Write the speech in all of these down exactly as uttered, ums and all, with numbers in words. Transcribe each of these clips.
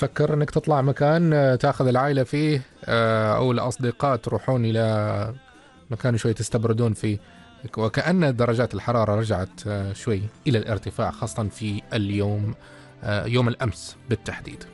تفكر انك تطلع مكان آه، تاخذ العائلة فيه، آه، او الاصدقاء تروحون الى مكان شوي تستبردون فيه، وكأن درجات الحرارة رجعت آه، شوي الى الارتفاع، خاصة في اليوم، آه، يوم الامس بالتحديد.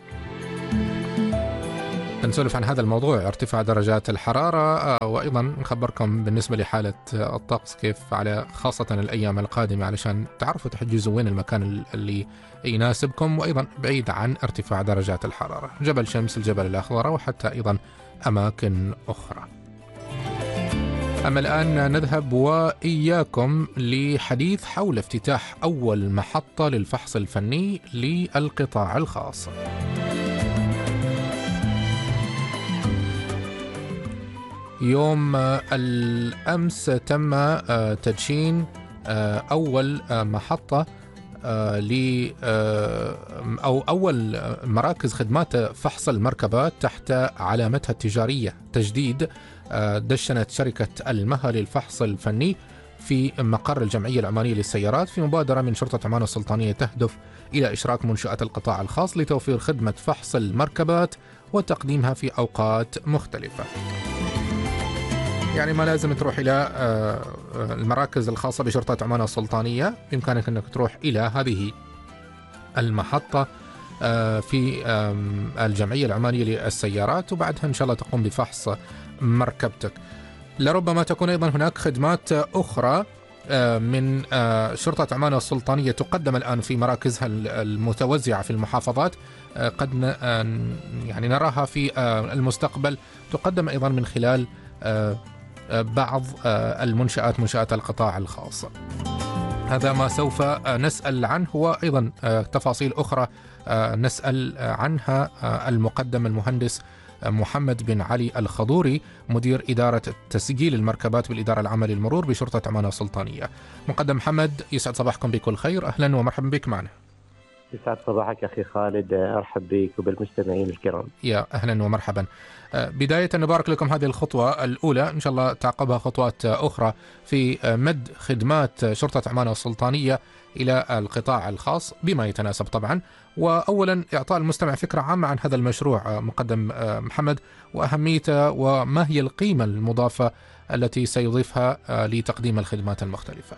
نسولف عن هذا الموضوع، ارتفاع درجات الحرارة، آه، وأيضا نخبركم بالنسبة لحالة آه، الطقس كيف على خاصة الأيام القادمة، علشان تعرفوا تحجزوا وين المكان اللي يناسبكم، وأيضا بعيد عن ارتفاع درجات الحرارة، جبل شمس، الجبل الأخضر، وحتى أيضا أماكن أخرى. أما الآن نذهب وإياكم لحديث حول افتتاح أول محطة للفحص الفني للقطاع الخاص. يوم الأمس تم تدشين أول محطة ل أو أول مراكز خدمات فحص المركبات تحت علامتها التجارية تجديد. دشنت شركة المها للفحص الفني في مقر الجمعية العمانية للسيارات في مبادرة من شرطة عمان السلطانية تهدف إلى إشراك منشآت القطاع الخاص لتوفير خدمة فحص المركبات وتقديمها في أوقات مختلفة. يعني ما لازم تروح إلى المراكز الخاصة بشرطة عمان السلطانية، بإمكانك أنك تروح إلى هذه المحطة في الجمعية العمانية للسيارات، وبعدها إن شاء الله تقوم بفحص مركبتك. لربما تكون أيضا هناك خدمات أخرى من شرطة عمان السلطانية تقدم الآن في مراكزها المتوزعة في المحافظات، قد يعني نراها في المستقبل تقدم أيضا من خلال بعض المنشآت، منشآت القطاع الخاص. هذا ما سوف نسأل عنه، وأيضا تفاصيل أخرى نسأل عنها المقدم المهندس محمد بن علي الخضوري، مدير إدارة تسجيل المركبات بالإدارة العامة للمرور بشرطة عمان السلطانية. مقدم محمد، يسعد صباحكم بكل خير، أهلا ومرحبا بك معنا. يسعد صباحك أخي خالد، أرحب بك وبالمستمعين الكرام. يا أهلا ومرحبا. بداية نبارك لكم هذه الخطوة الأولى، إن شاء الله تعقبها خطوات أخرى في مد خدمات شرطة عمان السلطانية إلى القطاع الخاص بما يتناسب طبعا. وأولا إعطاء المستمع فكرة عامة عن هذا المشروع مقدم محمد، وأهميته، وما هي القيمة المضافة التي سيضيفها لتقديم الخدمات المختلفة.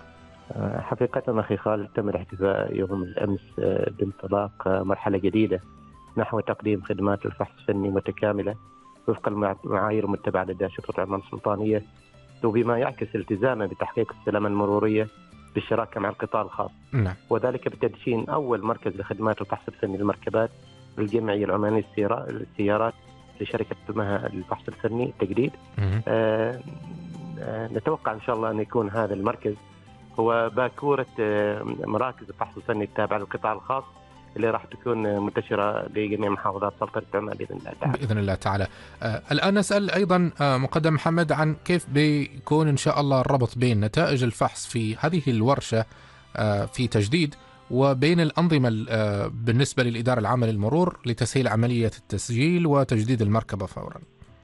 حقيقة أخي خالد، تم الاحتفاء يوم الأمس بانطلاق مرحلة جديدة نحو تقديم خدمات الفحص الفني متكاملة وفق المعايير المتبعة لدى شرطة عمان السلطانية، وبما يعكس التزامه بتحقيق السلامة المرورية بالشراكة مع القطاع الخاص. نعم. وذلك بتدشين أول مركز لخدمات الفحص الفني للمركبات بالجمعية العمانية للسيارات لشركة المها للفحص الفني التجديد. آه آه نتوقع إن شاء الله أن يكون هذا المركز هو باكورة مراكز الفحص الفني التابعة للقطاع الخاص اللي راح تكون منتشرة بجميع محافظات سلطنة عمان بإذن الله تعالى. بإذن الله تعالى. آه الآن نسأل أيضا آه مقدم محمد عن كيف بيكون إن شاء الله الربط بين نتائج الفحص في هذه الورشة آه في تجديد وبين الأنظمة آه بالنسبة للإدارة العامة للمرور لتسهيل عملية التسجيل وتجديد المركبة فورا.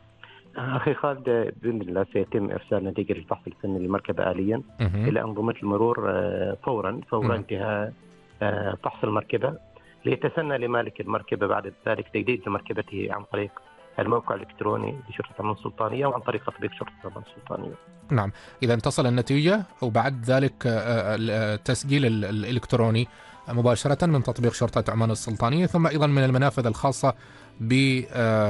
أخي خالد، بإذن الله سيتم إرسال نتيجة الفحص الفني للمركبة آليا إلى أنظمة المرور فورا فور انتهاء فحص المركبة، ليتسنى لمالك المركبة بعد ذلك تجديد مركبته عن طريق الموقع الإلكتروني لشرطة عمان السلطانية وعن طريق تطبيق شرطة عمان السلطانية. نعم، إذا تصل النتيجة وبعد ذلك التسجيل الإلكتروني مباشرة من تطبيق شرطة عمان السلطانية، ثم أيضا من المنافذ الخاصة ب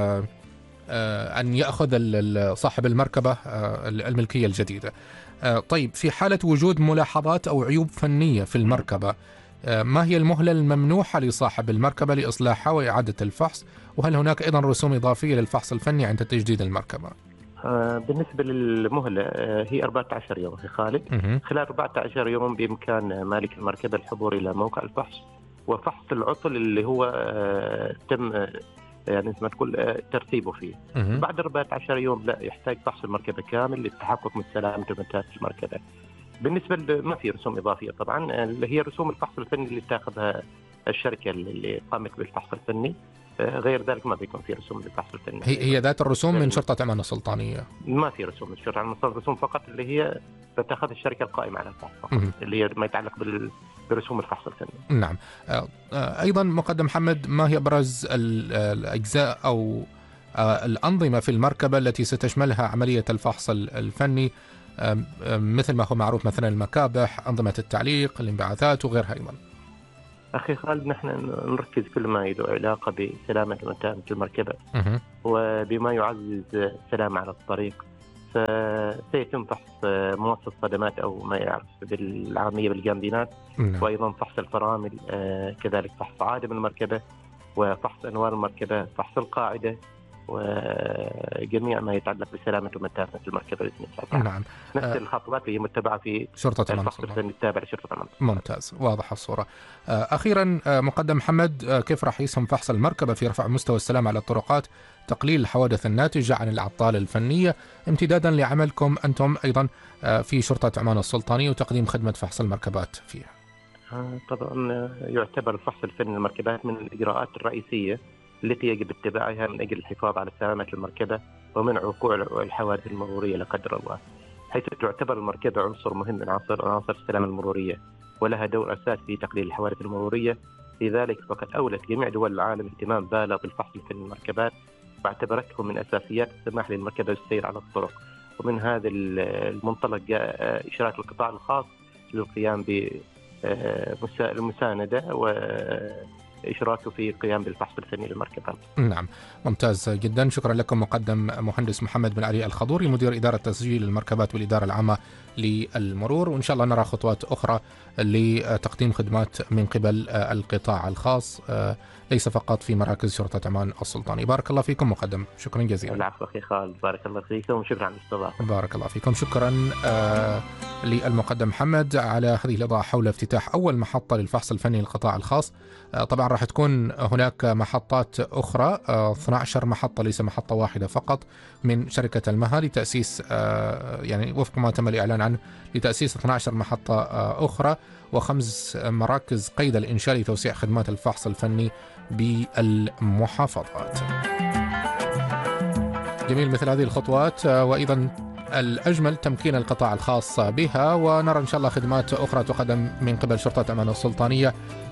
أن يأخذ صاحب المركبة الملكية الجديدة. طيب، في حالة وجود ملاحظات أو عيوب فنية في المركبة، ما هي المهلة الممنوحة لصاحب المركبة لإصلاحها وإعادة الفحص؟ وهل هناك أيضا رسوم إضافية للفحص الفني عند تجديد المركبة؟ بالنسبة للمهلة هي أربعة عشر يوم أخي خالد. م- خلال أربعة عشر يوم بإمكان مالك المركبة الحضور إلى موقع الفحص وفحص العطل اللي هو تم يعني مثل ما تقول ترتيبه فيه. م- بعد أربعة عشر يوم لا يحتاج فحص المركبة كامل للتحقق من سلامة ومتانة المركبة. بالنسبة ما في رسوم إضافية طبعا، اللي هي رسوم الفحص الفني اللي تأخذها الشركة اللي قامت بالفحص الفني، غير ذلك ما بيكون في رسوم للفحص الفني. هي هي ذات الرسوم من شرطة عمان السلطانية؟ ما في رسوم من شرطة عمان السلطانية، رسوم فقط اللي هي بتأخذ الشركة القائمة على الفحص فقط، اللي هي ما يتعلق برسوم الفحص الفني. نعم. أيضا مقدم محمد، ما هي أبرز الأجزاء أو الأنظمة في المركبة التي ستشملها عملية الفحص الفني، مثل ما هو معروف مثلا المكابح، أنظمة التعليق، الانبعاثات وغيرها أيضا؟ أخي خالد، نحن نركز كل ما له علاقة بسلامة ومتانة المركبة أه. وبما يعزز السلامة على الطريق. سيتم فحص موصل الصدمات أو ما يعرف بالعامية بالجامبينات، نعم. وأيضا فحص الفرامل، كذلك فحص عادم المركبة وفحص أنوار المركبة، فحص القاعدة، وجميع ما يتعلق بسلامة ومتانة المركبة بإذن الله. نعم. نفس آه الخطوات اللي هي متبعة في شرطة الفحص الفني التابع لشرطة عمان. ممتاز، واضح الصورة. أخيرا مقدم محمد، كيف راح يسهم فحص المركبة في رفع مستوى السلامة على الطرقات، تقليل الحوادث الناتجة عن الأعطال الفنية، امتدادا لعملكم أنتم أيضا في شرطة عمان السلطانية وتقديم خدمة فحص المركبات فيها؟ طبعا يعتبر الفحص الفني للمركبات من الإجراءات الرئيسية التي يجب اتباعها من أجل الحفاظ على سلامة المركبة ومنع وقوع الحوادث المرورية لا قدر الله، حيث تعتبر المركبة عنصر مهم من عناصر عناصر السلامة المرورية ولها دور أساسي في تقليل الحوادث المرورية. لذلك فقد أولت جميع دول العالم اهتمام بالغ بالفحص الفني للمركبات، واعتبرته من أساسيات السماح للمركبة بالسير على الطرق. ومن هذا المنطلق جاء إشراك القطاع الخاص للقيام بالمساندة وإشراكه في القيام بالفحص الفني للمركبات. نعم، ممتاز جدا. شكرا لكم مقدم مهندس محمد بن علي الخضوري، مدير إدارة تسجيل المركبات والإدارة العامة للمرور، وإن شاء الله نرى خطوات أخرى لتقديم خدمات من قبل القطاع الخاص ليس فقط في مراكز شرطة عمان السلطاني. بارك الله فيكم مقدم، شكرا جزيلا. العفو أخي خالد، بارك الله فيكم وشكرا على الاستضافة. بارك الله فيكم. شكرا آه للمقدم محمد على هذه الإضاءة حول افتتاح أول محطة للفحص الفني للقطاع الخاص. آه طبعا راح تكون هناك محطات أخرى، آه اثنتي عشرة محطة، ليس محطة واحدة فقط، من شركة المها لتأسيس آه يعني وفق ما تم الإعلان عنه لتأسيس اثنتي عشرة محطة آه أخرى، وخمس مراكز قيد الإنشاء لتوسيع خدمات الفحص الفني بالمحافظات. جميل مثل هذه الخطوات، وأيضا الأجمل تمكين القطاع الخاص بها، ونرى إن شاء الله خدمات أخرى تقدم من قبل شرطة عمان السلطانية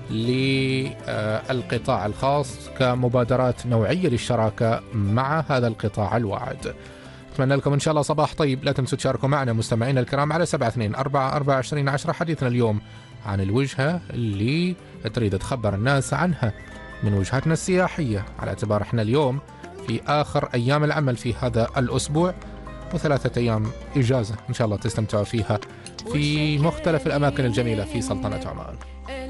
للقطاع الخاص كمبادرات نوعية للشراكة مع هذا القطاع الواعد. أتمنى لكم إن شاء الله صباح طيب. لا تنسوا تشاركوا معنا مستمعينا الكرام على سبعة اثنين أربعة أربعة عشرين عشرة. حديثنا اليوم عن الوجهة اللي تريد تخبر الناس عنها من وجهتنا السياحية، على اعتبار احنا اليوم في آخر أيام العمل في هذا الأسبوع، وثلاثة أيام إجازة إن شاء الله تستمتعوا فيها في مختلف الأماكن الجميلة في سلطنة عمان.